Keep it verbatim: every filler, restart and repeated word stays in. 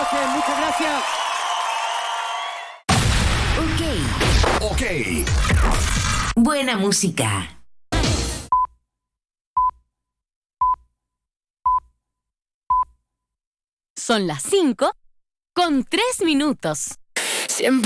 noches, muchas gracias. Ok. Ok. Buena música. Son las cinco con tres minutos. Siempre